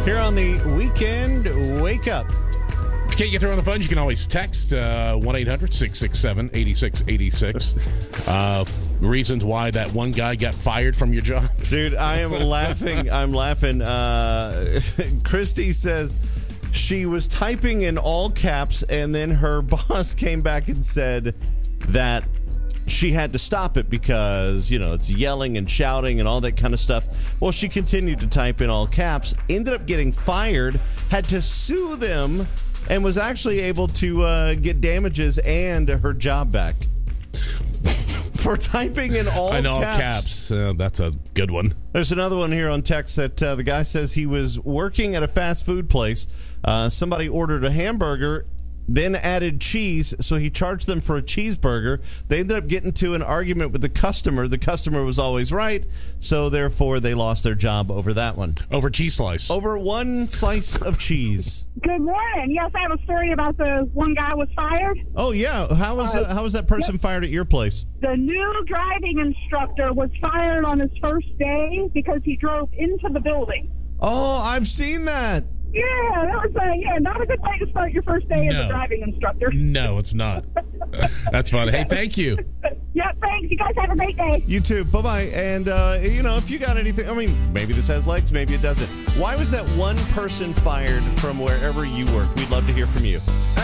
Here on the Weekend Wake Up. If you can't get through on the phone, you can always text 1-800-667-8686. Reasons why that one guy got fired from your job. Dude, I am laughing. I'm laughing. Christy says she was typing in all caps, and then her boss came back and said that she had to stop it because, it's yelling and shouting and all that kind of stuff. Well, she continued to type in all caps, ended up getting fired, had to sue them, and was actually able to get damages and her job back for typing in all caps. That's a good one. There's another one here on text that the guy says he was working at a fast food place. Somebody ordered a hamburger, then added cheese, so he charged them for a cheeseburger. They ended up getting into an argument with the customer. The customer was always right, so therefore they lost their job over that one. Over cheese slice. Over one slice of cheese. Good morning. Yes, I have a story about the one guy was fired. Oh, yeah. How was that person fired at your place? The new driving instructor was fired on his first day because he drove into the building. Oh, I've seen that. Yeah, that was not a good way to start your first day as a driving instructor. No, it's not. That's fun. Hey, thank you. Yeah, thanks. You guys have a great day. You too. Bye-bye. And, if you got anything, maybe this has legs, maybe it doesn't. Why was that one person fired from wherever you work? We'd love to hear from you.